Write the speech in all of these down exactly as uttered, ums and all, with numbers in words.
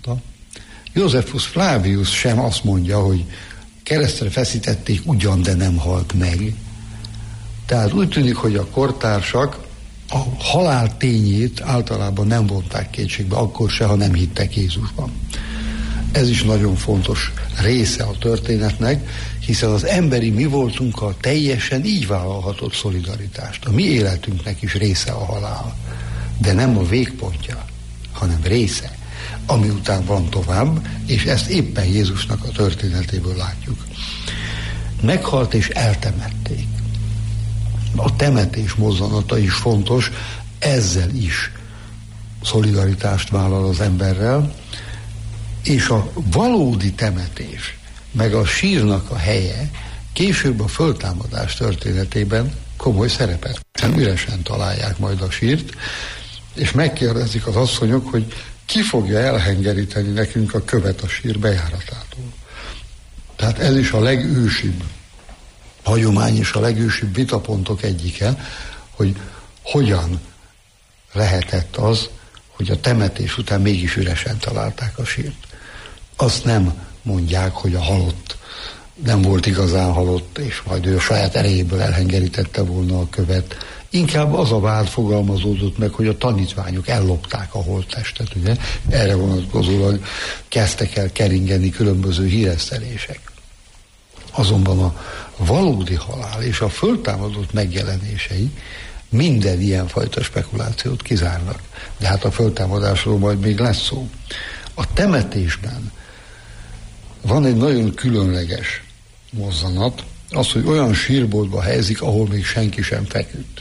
meghalta. Josephus Flavius sem azt mondja, hogy keresztre feszítették ugyan, de nem halt meg. Tehát úgy tűnik, hogy a kortársak a halál tényét általában nem vonták kétségbe, akkor se, ha nem hittek Jézusban. Ez is nagyon fontos része a történetnek, hiszen az emberi mi voltunkkal teljesen így vállalhatott szolidaritást. A mi életünknek is része a halál, de nem a végpontja, hanem része, ami után van tovább, és ezt éppen Jézusnak a történetéből látjuk. Meghalt és eltemették. A temetés mozzanata is fontos, ezzel is szolidaritást vállal az emberrel, és a valódi temetés, meg a sírnak a helye később a föltámadás történetében komoly szerepet. Üresen találják majd a sírt, és megkérdezik az asszonyok, hogy ki fogja elhengeríteni nekünk a követ a sír bejáratától. Tehát ez is a legősibb hagyomány és a legősibb vitapontok egyike, hogy hogyan lehetett az, hogy a temetés után mégis üresen találták a sírt. Azt nem mondják, hogy a halott nem volt igazán halott, és majd ő a saját erejéből elhengerítette volna a követ. Inkább az a vád fogalmazódott meg, hogy a tanítványok ellopták a holttestet, ugye? Erre vonatkozólag kezdtek el keringeni különböző híresztelések. Azonban a valódi halál és a föltámadott megjelenései minden ilyenfajta spekulációt kizárnak. De hát a föltámadásról majd még lesz szó. A temetésben van egy nagyon különleges mozzanat, az, hogy olyan sírboltba helyezik, ahol még senki sem feküdt.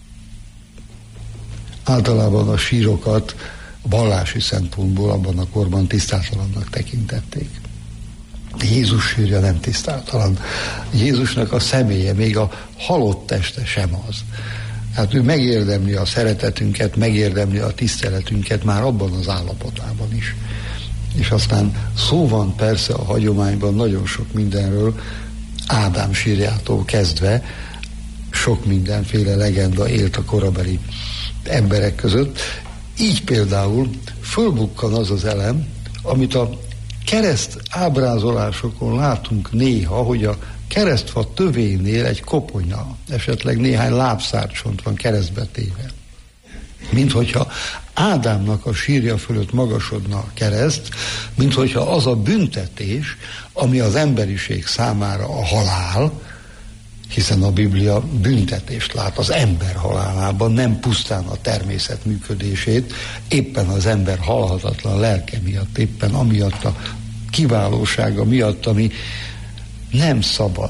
Általában a sírokat vallási szempontból abban a korban tisztátalannak tekintették. Jézus sírja nem tisztátalan. Jézusnak a személye, még a halott teste sem az. Hát ő megérdemli a szeretetünket, megérdemli a tiszteletünket már abban az állapotában is. És aztán szó van persze a hagyományban nagyon sok mindenről, Ádám sírjától kezdve, sok mindenféle legenda élt a korabeli emberek között. Így például fölbukkan az az elem, amit a kereszt ábrázolásokon látunk néha, hogy a keresztfa tövénél egy koponya, esetleg néhány lábszárcsont van keresztbe téve. Mint hogyha Ádámnak a sírja fölött magasodna a kereszt, mint hogyha az a büntetés, ami az emberiség számára a halál, hiszen a Biblia büntetést lát az ember halálában, nem pusztán a természet működését, éppen az ember halhatatlan lelke miatt, éppen amiatt a kiválósága miatt, ami nem szabad,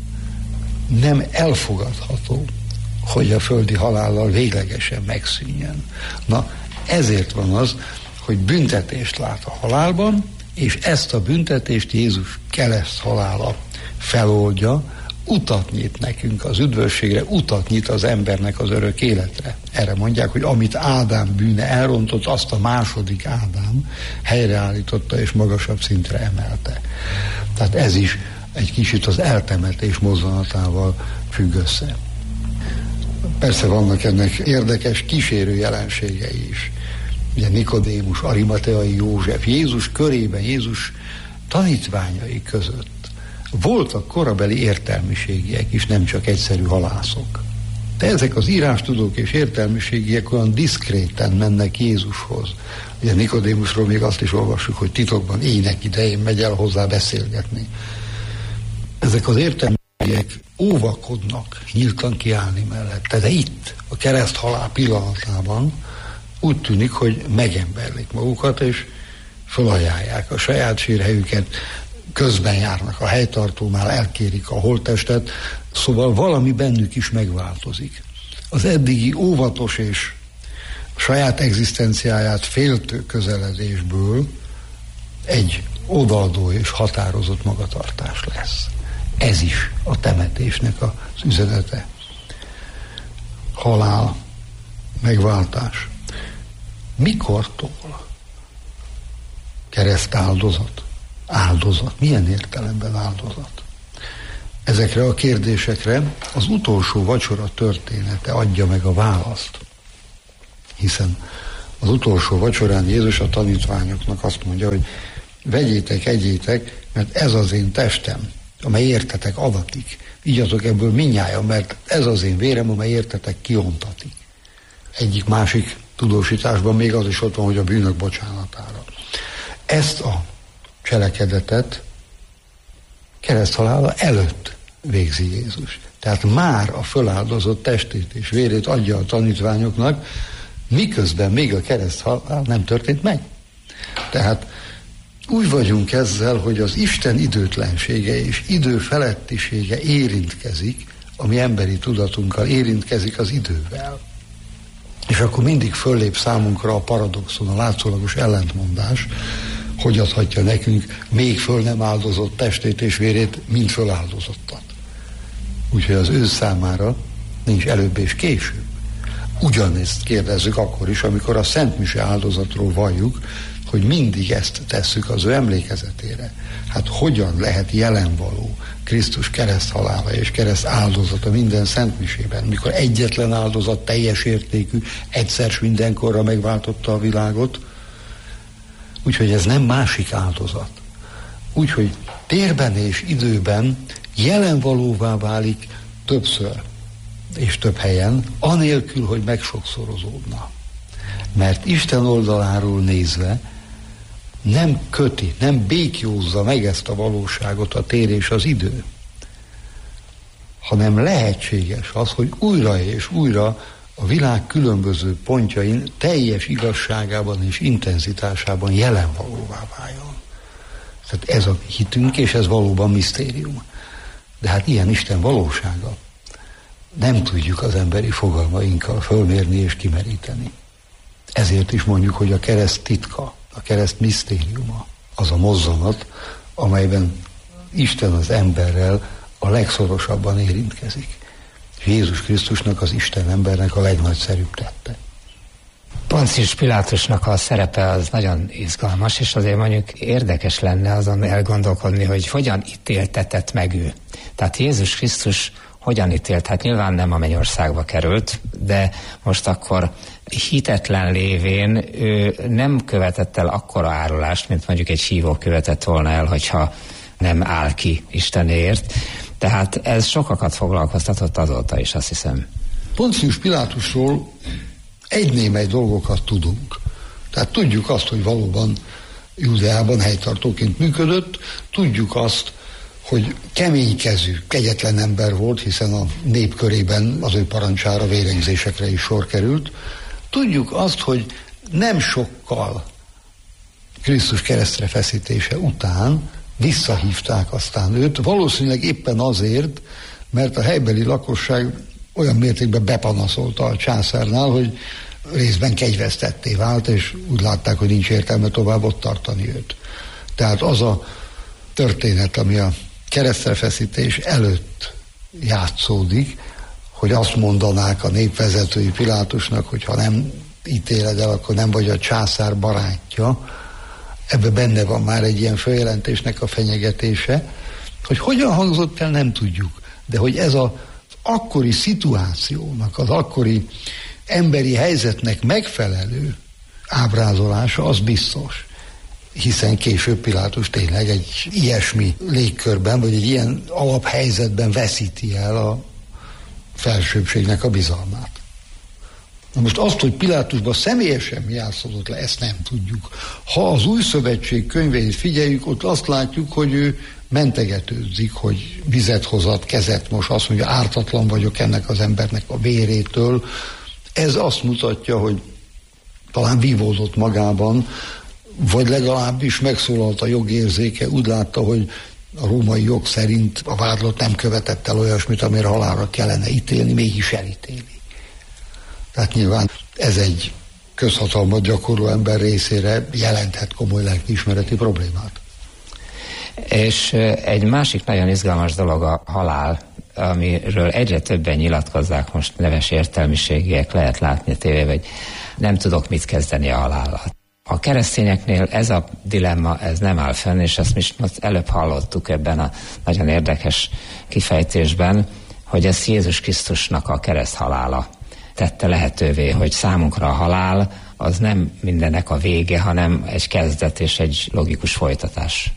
nem elfogadható, hogy a földi halállal véglegesen megszűnjen. Na, ezért van az, hogy büntetést lát a halálban, és ezt a büntetést Jézus kereszt halála feloldja, utat nyit nekünk az üdvösségre, utat nyit az embernek az örök életre. Erre mondják, hogy amit Ádám bűne elrontott, azt a második Ádám helyreállította és magasabb szintre emelte. Tehát ez is egy kicsit az eltemetés mozzanatával függ össze. Persze vannak ennek érdekes kísérő jelenségei is. Ugye Nikodémus, Arimateai József, Jézus körében, Jézus tanítványai között voltak korabeli értelmiségiek is, nem csak egyszerű halászok. De ezek az írástudók és értelmiségiek olyan diszkréten mennek Jézushoz. Ugye Nikodémusról még azt is olvassuk, hogy titokban ének idején megy el hozzá beszélgetni. Ezek az értelmiségiek óvakodnak nyíltan kiállni mellette, de itt, a kereszthalál pillanatában úgy tűnik, hogy megemberlik magukat, és felajánlják a saját sírhelyüket, közben járnak a helytartónál, elkérik a holttestet, szóval valami bennük is megváltozik. Az eddigi óvatos és saját egzisztenciáját féltő közeledésből egy odaadó és határozott magatartás lesz. Ez is a temetésnek az üzenete. Halál, megváltás. Mikortól keresztáldozat? Áldozat. Milyen értelemben áldozat? Ezekre a kérdésekre az utolsó vacsora története adja meg a választ. Hiszen Az utolsó vacsorán Jézus a tanítványoknak azt mondja, hogy vegyétek, egyétek, mert ez az én testem, amely értetek adatik. Igyatok ebből mindnyájan, mert ez az én vérem, amely értetek kiontatik. Egyik másik tudósításban még az is ott van, hogy a bűnök bocsánatára. Ezt a cselekedetet kereszthalála előtt végzi Jézus. Tehát már a föláldozott testét és vérét adja a tanítványoknak, miközben még a kereszthalál nem történt meg. Tehát úgy vagyunk ezzel, hogy az Isten időtlensége és idő felettisége érintkezik, a mi emberi tudatunkkal, érintkezik az idővel. És akkor mindig föllép számunkra a paradoxon, a látszólagos ellentmondás, hogy adhatja nekünk még föl nem áldozott testét és vérét, mint föláldozottat. Úgyhogy az ő számára nincs előbb és később. Ugyanezt kérdezzük akkor is, amikor a Szent Mise áldozatról valljuk, hogy mindig ezt tesszük az ő emlékezetére. Hát hogyan lehet jelenvaló Krisztus kereszthalála és kereszt áldozata minden Szent Misében, mikor egyetlen áldozat teljes értékű, egyszer s mindenkorra megváltotta a világot? Úgyhogy ez nem másik áldozat. Úgyhogy térben és időben jelenvalóvá válik többször és több helyen, anélkül, hogy megsokszorozódna. Mert Isten oldaláról nézve nem köti, nem békjózza meg ezt a valóságot a tér és az idő, hanem lehetséges az, hogy újra és újra a világ különböző pontjain teljes igazságában és intenzitásában jelenvalóvá váljon. Tehát ez a hitünk, és ez valóban misztérium. De hát ilyen Isten valósága nem tudjuk az emberi fogalmainkkal fölmérni és kimeríteni. Ezért is mondjuk, hogy a kereszt titka, a kereszt misztériuma az a mozzanat, amelyben Isten az emberrel a legszorosabban érintkezik. Jézus Krisztusnak, az Isten embernek a legnagyszerűbb tette. Poncius Pilátusnak a szerepe az nagyon izgalmas, és azért mondjuk érdekes lenne azon elgondolkodni, hogy hogyan ítéltetett meg ő. Tehát Jézus Krisztus hogyan ítélt? Hát nyilván nem a mennyországba került, de most akkor hitetlen lévén ő nem követett el akkora árulást, mint mondjuk egy hívó követett volna el, hogyha nem áll ki Istenért. Tehát ez sokakat foglalkoztatott azóta is, azt hiszem. Poncius Pilátusról egy némely dolgokat tudunk. Tehát tudjuk azt, hogy valóban Júdeában helytartóként működött, tudjuk azt, hogy keménykezű, kegyetlen ember volt, hiszen a nép körében az ő parancsára vérengzésekre is sor került. Tudjuk azt, hogy nem sokkal Krisztus keresztre feszítése után visszahívták aztán őt, valószínűleg éppen azért, mert a helybeli lakosság olyan mértékben bepanaszolta a császárnál, hogy részben kegyvesztetté vált, és úgy látták, hogy nincs értelme tovább ott tartani őt. Tehát az a történet, ami a keresztrefeszítés előtt játszódik, hogy azt mondanák a népvezetői Pilátusnak, hogy ha nem ítéled el, akkor nem vagy a császár barátja. Ebben benne van már egy ilyen följelentésnek a fenyegetése, hogy hogyan hangzott el, nem tudjuk. De hogy ez az akkori szituációnak, az akkori emberi helyzetnek megfelelő ábrázolása, az biztos. Hiszen később Pilátus tényleg egy ilyesmi légkörben, vagy egy ilyen alaphelyzetben veszíti el a felsőbbségnek a bizalmát. Na most azt, hogy Pilátusban személyesen mi játszódott le, ezt nem tudjuk. Ha az Új Szövetség könyveit figyeljük, ott azt látjuk, hogy ő mentegetőzik, hogy vizet hozat, kezet mos, azt mondja, ártatlan vagyok ennek az embernek a vérétől. Ez azt mutatja, hogy talán vívódott magában, vagy legalábbis megszólalt a jogérzéke, úgy látta, hogy a római jog szerint a vádlott nem követett el olyasmit, amire halálra kellene ítélni, mégis elítéli. Tehát nyilván ez egy közhatalmat gyakorló ember részére jelenthet komoly lelkiismereti problémát. És egy másik nagyon izgalmas dolog a halál, amiről egyre többen nyilatkozzák most neves értelmiségiek, lehet látni a tévében, hogy nem tudok mit kezdeni a halállal. A keresztényeknél ez a dilemma, ez nem áll fenn, és ezt most előbb hallottuk ebben a nagyon érdekes kifejtésben, hogy ez Jézus Krisztusnak a kereszthalála tette lehetővé, hogy számunkra a halál az nem mindennek a vége, hanem egy kezdet és egy logikus folytatás.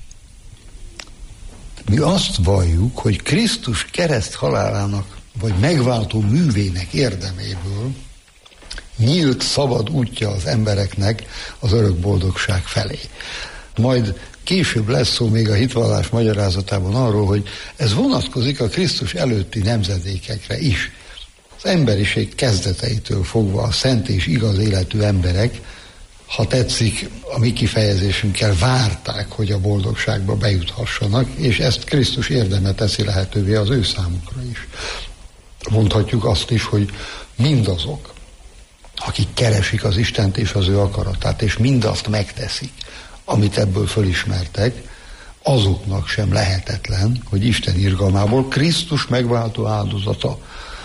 Mi azt valljuk, hogy Krisztus kereszt halálának, vagy megváltó művének érdeméből nyílt, szabad útja az embereknek az örök boldogság felé. Majd később lesz szó még a hitvallás magyarázatában arról, hogy ez vonatkozik a Krisztus előtti nemzedékekre is. Az emberiség kezdeteitől fogva a szent és igaz életű emberek, ha tetszik, a mi kifejezésünkkel várták, hogy a boldogságba bejuthassanak, és ezt Krisztus érdeme teszi lehetővé az ő számukra is. Mondhatjuk azt is, hogy mindazok, akik keresik az Istent és az ő akaratát, és mindazt megteszik, amit ebből fölismertek, azoknak sem lehetetlen, hogy Isten irgalmából Krisztus megváltó áldozata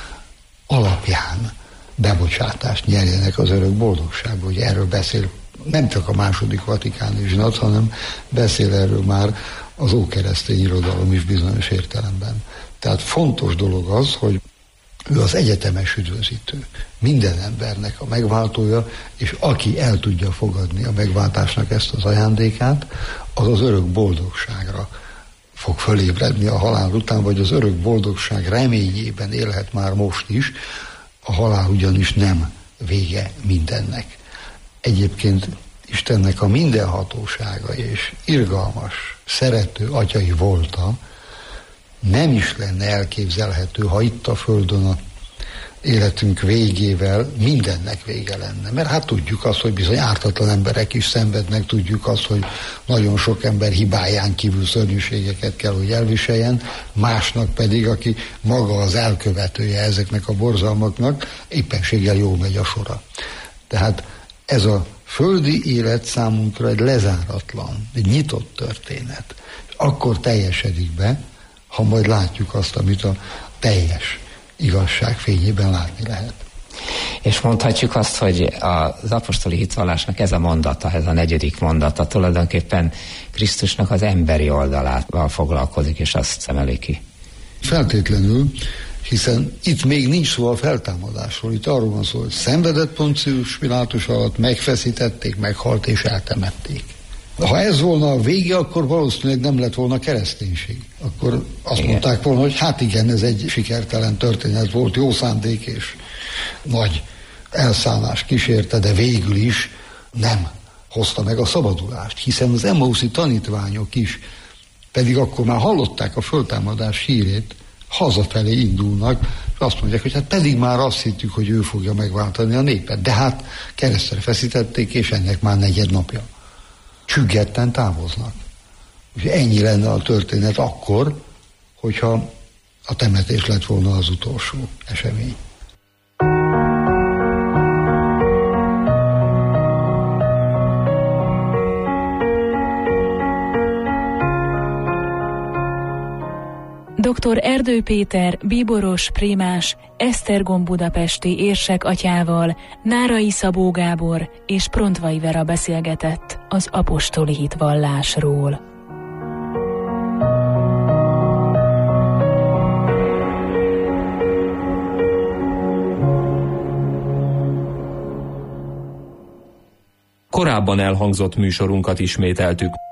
alapján bebocsátást nyerjenek az örök boldogságba. Ugye erről beszél nem csak a második vatikáni zsinat, hanem beszél erről már az ókeresztény irodalom is bizonyos értelemben. Tehát fontos dolog az, hogy ő az egyetemes üdvözítő, minden embernek a megváltója, és aki el tudja fogadni a megváltásnak ezt az ajándékát, az az örök boldogságra fog fölébredni a halál után, vagy az örök boldogság reményében élhet már most is, a halál ugyanis nem vége mindennek. Egyébként Istennek a mindenhatósága és irgalmas, szerető atyai volta nem is lenne elképzelhető, ha itt a Földön a életünk végével mindennek vége lenne. Mert hát tudjuk azt, hogy bizony ártatlan emberek is szenvednek, tudjuk azt, hogy nagyon sok ember hibáján kívül szörnyűségeket kell, hogy elviseljen, másnak pedig, aki maga az elkövetője ezeknek a borzalmaknak, éppenséggel jól megy a sora. Tehát ez a földi élet számunkra egy lezáratlan, egy nyitott történet. Akkor teljesedik be, ha majd látjuk azt, amit a teljes igazság fényében látni lehet. És mondhatjuk azt, hogy az apostoli hitvallásnak ez a mondata, ez a negyedik mondata tulajdonképpen Krisztusnak az emberi oldalával foglalkozik, és azt emeli ki. Feltétlenül, hiszen itt még nincs szó a feltámadásról, itt arról van szó, hogy szenvedett Poncius Pilátus alatt, megfeszítették, meghalt és eltemették. Ha ez volna a vége, akkor valószínűleg nem lett volna kereszténység. Akkor azt igen. mondták volna, hogy hát igen, ez egy sikertelen történet volt, jó szándék és nagy elszállás kísérte, de végül is nem hozta meg a szabadulást, hiszen az Emmauszi tanítványok is, pedig akkor már hallották a föltámadás hírét, hazafelé indulnak, és azt mondják, hogy hát pedig már azt hittük, hogy ő fogja megváltani a népet, de hát keresztre feszítették, és ennek már negyed napja. Csüggetten távoznak. És ennyi lenne a történet akkor, hogyha a temetés lett volna az utolsó esemény. doktor Erdő Péter, bíboros, prímás, Esztergom budapesti érsek atyával, Nárai Szabó Gábor és Prontvai Vera beszélgetett az apostoli hitvallásról. Korábban elhangzott műsorunkat ismételtük.